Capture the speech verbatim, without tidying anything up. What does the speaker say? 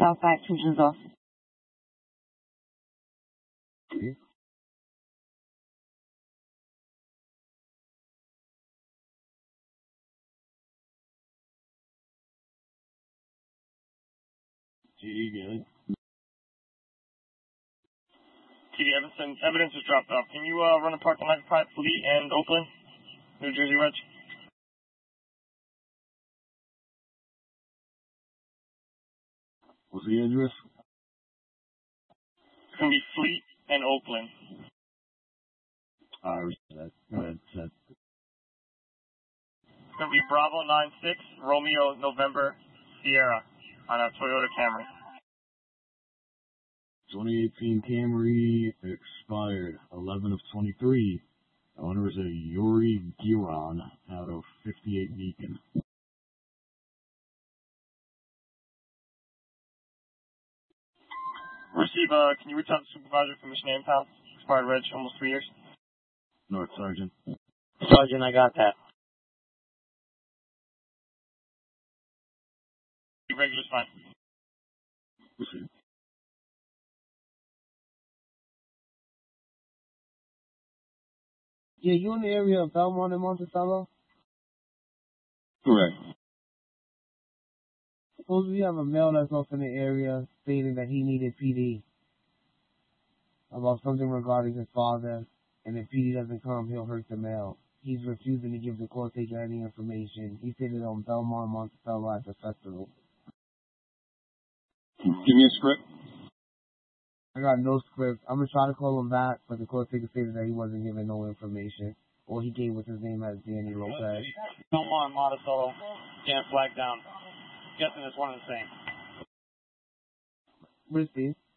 Southside Tuition's office. Okay. G D, good. T D, evidence, evidence was dropped off. Can you uh, run a parking lot for Fleet and Oakland, New Jersey, Reg? What's the address? It's going to be Fleet and Oakland. I received that. Go ahead, set. It's going to be Bravo nine six, Romeo, November, Sierra on a Toyota Camry. twenty eighteen Camry, expired eleven of twenty-three. The owner is a Yuri Giron out of fifty-eight Beacon. Receive, uh, can you reach out to the supervisor for Mission Impound? Expired Reg, almost three years. North Sergeant. Sergeant, I got that. Regular's fine. Receive. Yeah, you in the area of Belmont and Monticello? Correct. Suppose we have a male that's off in the area stating that he needed P D about something regarding his father, and if P D doesn't come, he'll hurt the male. He's refusing to give the court taker any information. He stated on Belmont, Monticello at the festival. Give me a script. I got no script. I'm going to try to call him back, but the court taker stated that he wasn't giving no information. All he gave was his name as Danny Lopez. Belmont, Monticello, can't flag down. Guessing it's one and the same. Where's Steve?